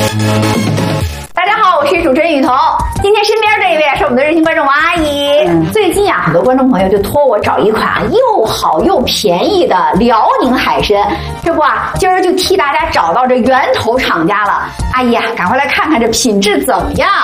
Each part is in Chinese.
大家好，我是主持人雨桐。今天身边这一位是我们的热心观众王阿姨。最近很多观众朋友就托我找一款又好又便宜的辽宁海参。这不今儿就替大家找到这源头厂家了。阿姨赶快来看看这品质怎么样。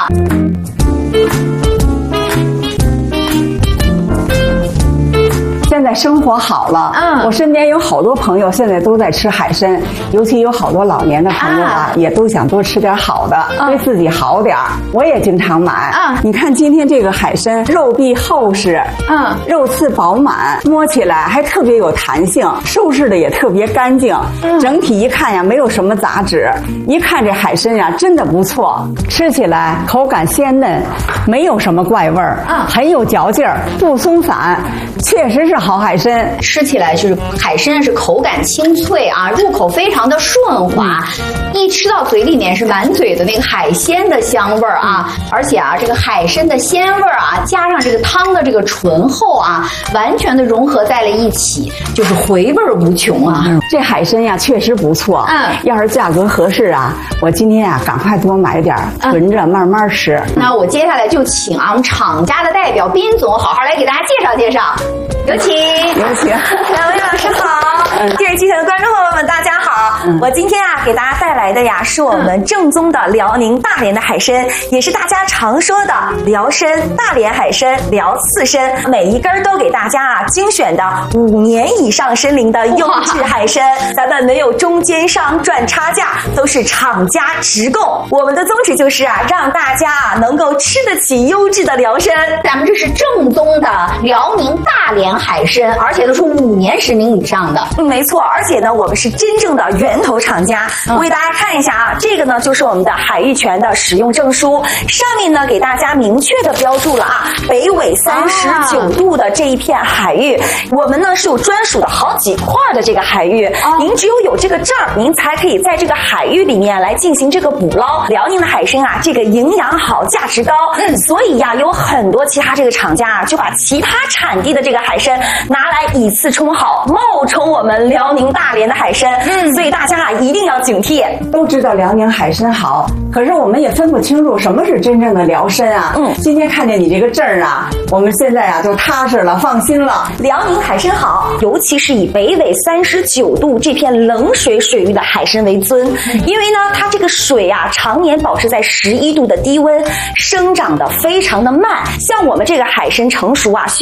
现在生活好了，我身边有好多朋友现在都在吃海参，尤其有好多老年的朋友也都想多吃点好的，对自己好点。我也经常买。你看今天这个海参，肉壁厚实，肉刺饱满，摸起来还特别有弹性，收拾的也特别干净，整体一看呀，没有什么杂质。一看这海参呀，真的不错，吃起来口感鲜嫩，没有什么怪味儿，很有嚼劲儿，不松散，确实是好海参。 吃起来就是海参是口感清脆入口非常的顺滑，一吃到嘴里面是满嘴的那个海鲜的香味儿而且这个海参的鲜味儿加上这个汤的这个醇厚完全的融合在了一起，就是回味无穷这海参呀确实不错，要是价格合适我今天赶快多买点囤着慢慢吃。 那我接下来就请我们厂家的代表斌总好好来给大家介绍介绍。有请， 有请。 两位老师好，电视机前的观众朋友们大家好。我今天给大家带来的是我们正宗的辽宁大连的海参，也是大家常说的辽参、大连海参、辽刺参，每一根都给大家精选的5年以上参龄的优质海参，咱们没有中间商赚差价，都是厂家直供。我们的宗旨就是让大家能够吃得起优质的辽参。 咱们这是正宗的辽宁大连海参，而且都是5年10龄以上的。 没错，而且呢，我们是真正的源头厂家。我给大家看一下这个呢就是我们的海域泉的使用证书，上面呢给大家明确的标注了北纬39度的这一片海域，我们呢是有专属的好几块的这个海域，您只有这个证您才可以在这个海域里面来进行这个捕捞。辽宁的海参这个营养好，价值高，所以有很多其他这个厂家就把其他产地的这个海参拿来以次充好，冒充我们辽宁大连的海参，所以大家一定要警惕。 都知道辽宁海参好，可是我们也分不清楚什么是真正的辽参今天看见你这个证我们现在就踏实了，放心了。 辽宁海参好，尤其是以北纬39度这片冷水水域的海参为尊，因为呢它这个水常年保持在11度的低温，生长的非常的慢，像我们这个海参成熟